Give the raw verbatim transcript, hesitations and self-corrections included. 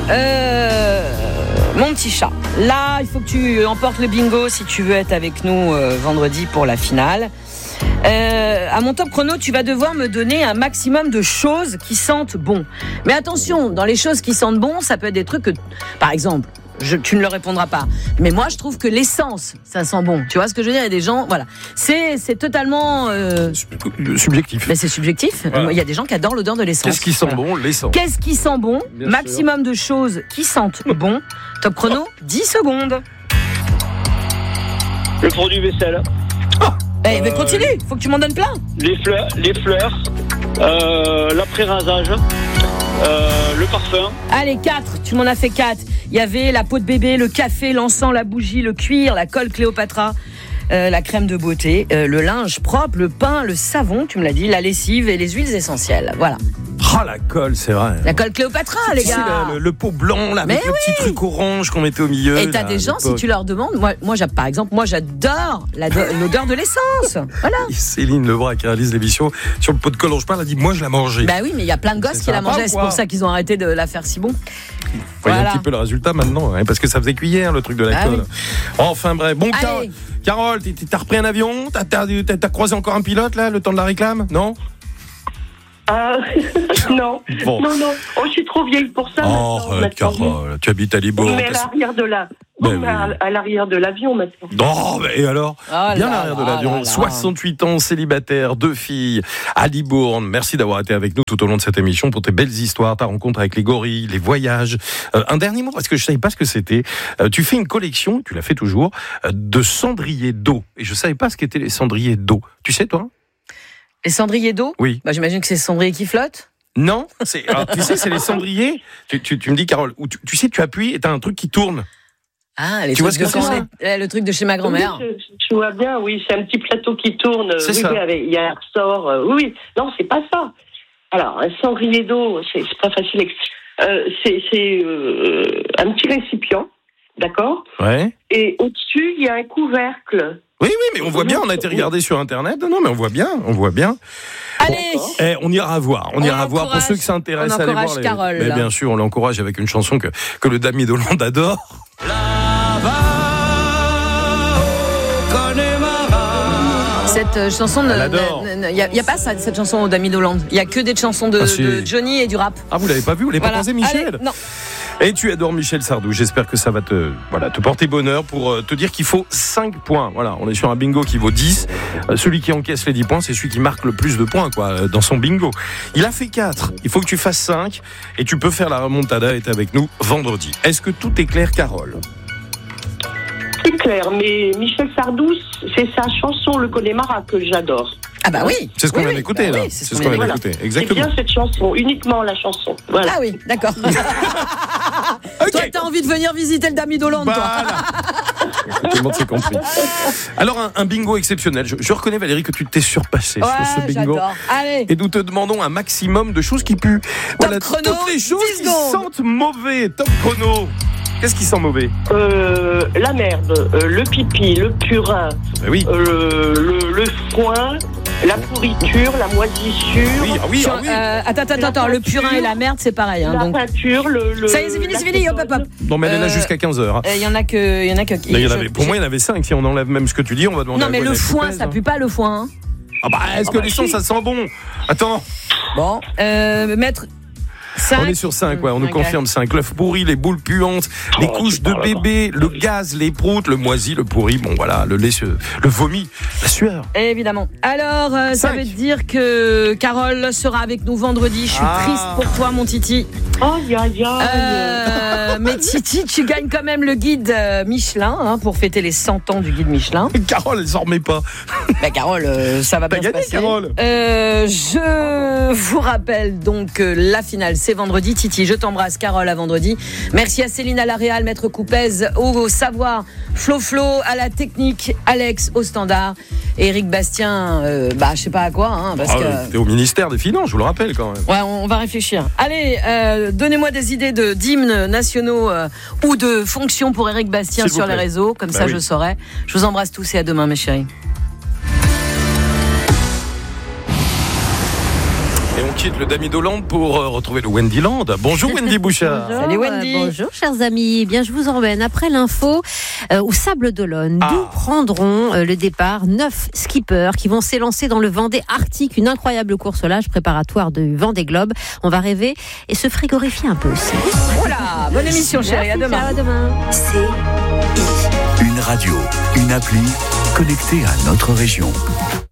euh, mon petit chat, là, il faut que tu emportes le bingo si tu veux être avec nous euh, vendredi pour la finale. Euh, à mon top chrono, tu vas devoir me donner un maximum de choses qui sentent bon. Mais attention, dans les choses qui sentent bon, ça peut être des trucs que, par exemple, je, tu ne le répondras pas. Mais moi, je trouve que l'essence, ça sent bon. Tu vois ce que je veux dire ? Il y a des gens, voilà, c'est c'est totalement euh... subjectif. Mais c'est subjectif. Voilà. Il y a des gens qui adorent l'odeur de l'essence. Qu'est-ce qui sent voilà. bon ? L'essence. Qu'est-ce qui sent bon ? Bien maximum sûr. de choses qui sentent bon. Top chrono, dix secondes. Le produit vaisselle. Eh ben continue, faut que tu m'en donnes plein. Les fleurs, les fleurs, euh, l'après-rasage, euh, le parfum. Allez, quatre, tu m'en as fait quatre. Il y avait la peau de bébé, le café, l'encens, la bougie, le cuir, la colle Cléopatra, euh, la crème de beauté, euh, le linge propre, le pain, le savon, tu me l'as dit, la lessive et les huiles essentielles. Voilà. Ah, la colle, c'est vrai. La colle Cléopatra, les gars. C'est le, le pot blanc, là, avec Mais le oui. petit truc orange qu'on mettait au milieu. Et t'as là, des gens, si l'époque. tu leur demandes, moi, moi j'ai- par exemple, moi j'adore la do- l'odeur de l'essence. Voilà. Céline Lebrun qui réalise l'émission sur le pot de colle dont je parle, a dit moi je la mangeais. Bah oui, mais il y a plein de gosses C'est qui la sympa mangeaient, ou c'est quoi pour ça qu'ils ont arrêté de la faire si bon. Voyez Voilà. un petit peu le résultat maintenant, hein, parce que ça faisait cuillère le truc de la Ah colle. oui. Enfin bref, bon Car- Allez. Carole, t'es- t'as repris un avion, t'as, t'as, t'as, t'as croisé encore un pilote là, le temps de la réclame, non? Ah, non, Bon. non, non. Oh, je suis trop vieille pour ça. Oh, maintenant, arrête, maintenant. Carole, tu habites à Libourne. On met à l'arrière de la. Ben on met à, oui. à l'arrière de l'avion maintenant. Oh, et alors Oh là bien l'arrière de là l'avion, là là. soixante-huit ans, célibataire, deux filles, à Libourne. Merci d'avoir été avec nous tout au long de cette émission pour tes belles histoires, ta rencontre avec les gorilles, les voyages. Euh, un dernier mot, parce que je ne savais pas ce que c'était. Euh, tu fais une collection, tu l'as fait toujours, euh, de cendriers d'eau. Et je ne savais pas ce qu'étaient les cendriers d'eau. Tu sais, toi? Les cendriers d'eau ? Oui. Bah j'imagine que c'est les cendriers qui flottent. Non, c'est, alors, tu sais, c'est les cendriers. Tu, tu, tu me dis, Carole, où tu, tu sais, tu appuies et tu as un truc qui tourne. Ah, les Tu vois trucs ce que de c'est, quand on est- eh, le truc de chez ma grand-mère. Oui, je, je vois bien, oui, c'est un petit plateau qui tourne. C'est oui, ça. oui, avec- il y a un ressort. euh, oui, non, c'est pas ça. Alors, un cendrier d'eau, c'est, c'est pas facile. Euh, c'est c'est euh, un petit récipient, d'accord ? Ouais. Et au-dessus, il y a un couvercle. Oui, oui, mais on voit bien, on a été regarder sur Internet. Non, non, mais on voit bien, on voit bien. Allez, Eh, on ira voir, on, On ira voir pour encourage- ceux qui s'intéressent on à aller voir. encourage Les... Carole, Mais là. bien sûr, on l'encourage avec une chanson que, que le Damier d'Hollande adore. cette euh, chanson, Elle adore. il n'y a, y a pas ça, cette chanson au Dami d'Hollande. Il y a que des chansons de, Ah, si. de Johnny et du rap. Ah, vous l'avez pas vu, vous l'avez Voilà. pas croisé, Michel? Allez, non. Et tu adores Michel Sardou. J'espère que ça va te, voilà, te porter bonheur pour euh, te dire qu'il faut cinq points. Voilà, on est sur un bingo qui vaut dix. Euh, celui qui encaisse les dix points, c'est celui qui marque le plus de points, quoi, euh, dans son bingo. Il a fait quatre. Il faut que tu fasses cinq. Et tu peux faire la remontada et être avec nous vendredi. Est-ce que tout est clair, Carole? C'est clair, mais Michel Sardou, c'est sa chanson Le Connemara que j'adore. Ah bah oui. C'est ce qu'on Oui, vient oui. d'écouter, Bah là. oui, c'est ce qu'on vient Voilà. d'écouter. C'est Exactement. bien cette chanson, uniquement la chanson. Voilà. Ah oui, d'accord. Ok. Toi, t'as envie de venir visiter le Dami d'Hollande, toi. Voilà. Tout le monde s'est compris. Alors, un, un bingo exceptionnel. Je, je reconnais, Valérie, que tu t'es surpassée sur ce Ouais, bingo. j'adore. Allez. Et nous te demandons un maximum de choses qui puent. Voilà, chrono, toutes les choses dix qui secondes. sentent mauvais. Top chrono. Qu'est-ce qui sent mauvais? Euh, la merde, euh, le pipi, le purin, Ben oui. euh, le, le foin, la pourriture, la moisissure, Oui, ah oui, Sur- ah oui. euh, attends, attends, attends, le purin et la merde, c'est pareil. Hein, la donc, peinture, le, le... ça y est, c'est fini, c'est fini, hop, hop, hop. Non, mais elle est là euh, jusqu'à quinze heures. Il y en a que, il y en a que. Il y en je- avait, pour moi, il y en avait cinq. Si on enlève même ce que tu dis, on va demander Non, à mais le Gwenaëlle foin, Coupez, ça hein. pue pas le foin. Hein. Ah bah, est-ce Ah que bah les sons, si. ça sent bon? Attends, Bon, euh, mettre. cinq. on est sur cinq, ouais, on nous Ok. confirme cinq. L'œuf pourri, les boules puantes, les Oh, couches c'est de pas bébé, le gaz, les proutes, le moisi, le pourri, bon voilà, le lait, le vomi, la sueur. Évidemment. Alors, euh, ça Cinq. veut dire que Carole sera avec nous vendredi. Je suis Ah. triste pour toi, mon Titi. Oh, ya, ya. Euh, mais Titi, tu gagnes quand même le guide euh, Michelin hein, pour fêter les cent ans du guide Michelin. Carole, elle s'en remet pas. Bah, Carole, euh, ça va T'as bien gagné, se passer. Carole. Euh, je vous rappelle donc que la finale, c'est vendredi. Titi, je t'embrasse. Carole, à vendredi. Merci à Céline à la Réal, Maître Coupez au savoir, Flo Flo à la technique, Alex au standard, et Eric Bastien, euh, bah je sais pas à quoi, hein, parce Ah, que. ouais, t'es au ministère des Finances, je vous le rappelle quand même. Ouais, on va réfléchir. Allez, euh, donnez-moi des idées de d'hymnes nationaux euh, ou de fonctions pour Eric Bastien S'il vous sur les plaît. réseaux, comme Bah ça oui. je saurai. Je vous embrasse tous et à demain, mes chéris. Et on on quitte le Damidoland pour euh, retrouver le Wendyland. Bonjour Wendy Bouchard. Bonjour, Salut Wendy. euh, bonjour chers amis. Bien, je vous emmène après l'info euh, au Sable d'Olonne, Ah. d'où prendront euh, le départ neuf skippers qui vont s'élancer dans le Vendée Arctique, une incroyable course au large préparatoire du Vendée Globe. On va rêver et se frigorifier un peu aussi. Voilà, bonne émission chérie, à Merci, demain. ciao, à demain. Une radio, une appli connectée à notre région.